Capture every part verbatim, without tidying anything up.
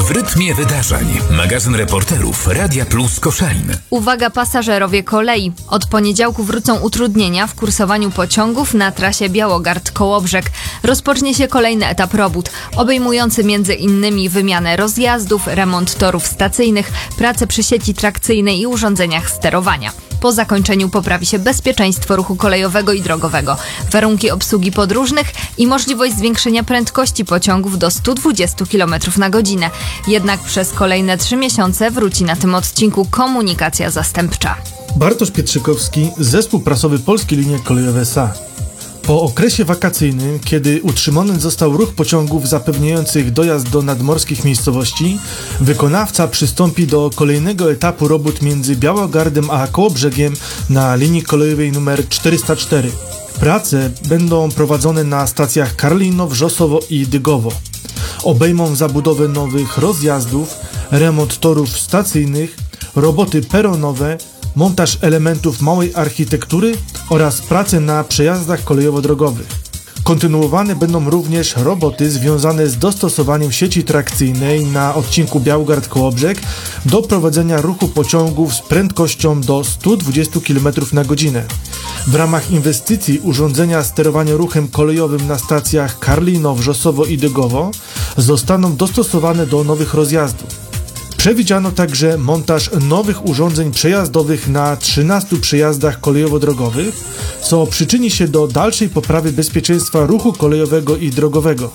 W rytmie wydarzeń. Magazyn reporterów Radia Plus Koszalin. Uwaga pasażerowie kolei. Od poniedziałku wrócą utrudnienia w kursowaniu pociągów na trasie Białogard-Kołobrzeg. Rozpocznie się kolejny etap robót, obejmujący między innymi wymianę rozjazdów, remont torów stacyjnych, pracę przy sieci trakcyjnej i urządzeniach sterowania. Po zakończeniu poprawi się bezpieczeństwo ruchu kolejowego i drogowego, warunki obsługi podróżnych i możliwość zwiększenia prędkości pociągów do stu dwudziestu kilometrów na godzinę. Jednak przez kolejne trzy miesiące wróci na tym odcinku komunikacja zastępcza. Bartosz Pietrzykowski, zespół prasowy Polskie Linie Kolejowe S A. Po okresie wakacyjnym, kiedy utrzymany został ruch pociągów zapewniających dojazd do nadmorskich miejscowości, wykonawca przystąpi do kolejnego etapu robót między Białogardem a Kołobrzegiem na linii kolejowej nr czterysta cztery. Prace będą prowadzone na stacjach Karlino, Wrzosowo i Dygowo. Obejmą zabudowę nowych rozjazdów, remont torów stacyjnych, roboty peronowe, montaż elementów małej architektury oraz prace na przejazdach kolejowo-drogowych. Kontynuowane będą również roboty związane z dostosowaniem sieci trakcyjnej na odcinku Białogard-Kołobrzeg do prowadzenia ruchu pociągów z prędkością do stu dwudziestu kilometrów na godzinę. W ramach inwestycji urządzenia sterowania ruchem kolejowym na stacjach Karlino, Wrzosowo i Dygowo zostaną dostosowane do nowych rozjazdów. Przewidziano także montaż nowych urządzeń przejazdowych na trzynastu przejazdach kolejowo-drogowych, co przyczyni się do dalszej poprawy bezpieczeństwa ruchu kolejowego i drogowego.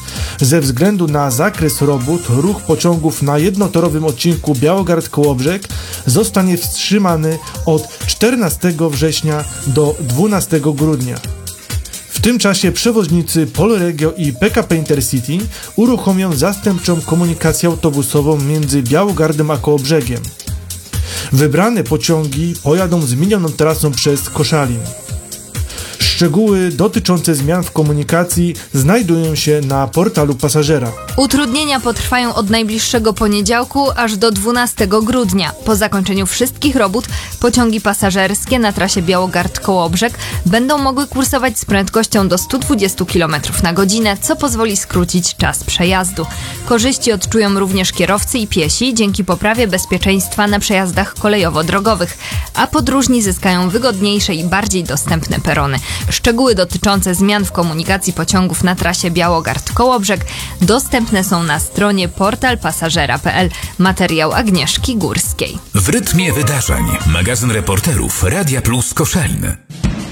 Ze względu na zakres robót, ruch pociągów na jednotorowym odcinku Białogard-Kołobrzeg zostanie wstrzymany od czternastego września do dwunastego grudnia. W tym czasie przewoźnicy Polregio i P K P Intercity uruchomią zastępczą komunikację autobusową między Białogardem a Kołobrzegiem. Wybrane pociągi pojadą zmienioną trasą przez Koszalin. Szczegóły dotyczące zmian w komunikacji znajdują się na portalu pasażera. Utrudnienia potrwają od najbliższego poniedziałku aż do dwunastego grudnia. Po zakończeniu wszystkich robót pociągi pasażerskie na trasie Białogard-Kołobrzeg będą mogły kursować z prędkością do stu dwudziestu kilometrów na godzinę, co pozwoli skrócić czas przejazdu. Korzyści odczują również kierowcy i piesi dzięki poprawie bezpieczeństwa na przejazdach kolejowo-drogowych, a podróżni zyskają wygodniejsze i bardziej dostępne perony. Szczegóły dotyczące zmian w komunikacji pociągów na trasie Białogard-Kołobrzeg dostępne są na stronie portal pasażera kropka p l. Materiał Agnieszki Górskiej. W rytmie wydarzeń. Magazyn reporterów Radia Plus Koszalin.